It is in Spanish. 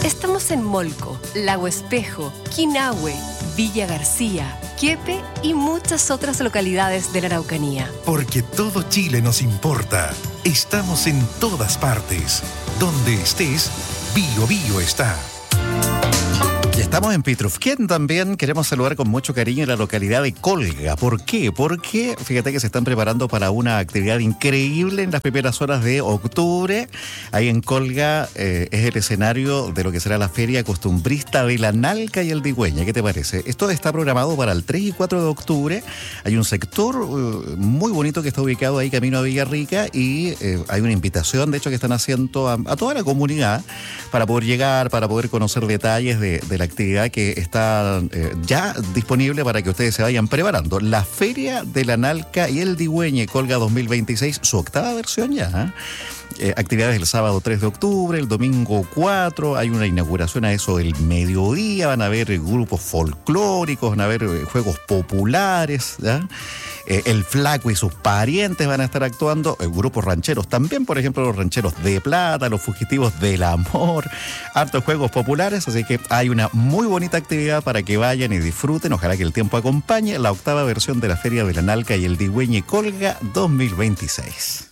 Estamos en Molco, Lago Espejo, Quinahue, Villa García, Quiepe y muchas otras localidades de la Araucanía. Porque todo Chile nos importa. Estamos en todas partes. Donde estés, Bio Bio está. Y estamos en Pitrufquén también. Queremos saludar con mucho cariño a la localidad de Colga. ¿Por qué? Porque fíjate que se están preparando para una actividad increíble en las primeras horas de octubre. Ahí en Colga es el escenario de lo que será la feria costumbrista de la Nalca y el Digüeña. ¿Qué te parece? Esto está programado para el 3 y 4 de octubre. Hay un sector muy bonito que está ubicado ahí camino a Villarrica y hay una invitación, de hecho, que están haciendo a toda la comunidad para poder llegar, para poder conocer detalles de la actividad que está ya disponible para que ustedes se vayan preparando. La Feria de la Nalca y el Digüeñe Colga 2026, su octava versión ya. Actividades el sábado 3 de octubre, el domingo 4, hay una inauguración a eso del mediodía, van a haber grupos folclóricos, van a haber juegos populares, ¿ya? El Flaco y sus parientes van a estar actuando, grupos rancheros también, por ejemplo, los rancheros de plata, los fugitivos del amor, hartos juegos populares, así que hay una muy bonita actividad para que vayan y disfruten, ojalá que el tiempo acompañe, la octava versión de la Feria de la Nalca y el Digüeñe Colga 2026.